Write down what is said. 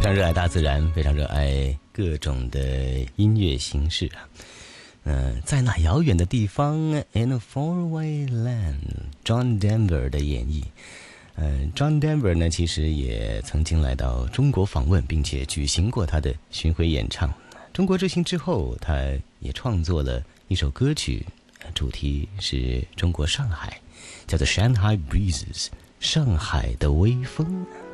常热爱大自然，非常热爱各种的音乐形式啊。在那遥远的地方 ，In a faraway land，John Denver 的演绎。John Denver 呢，其实也曾经来到中国访问，并且举行过他的巡回演唱。中国之行之后，他也创作了一首歌曲，主题是中国上海，叫做《Shanghai Breezes》，上海的微风。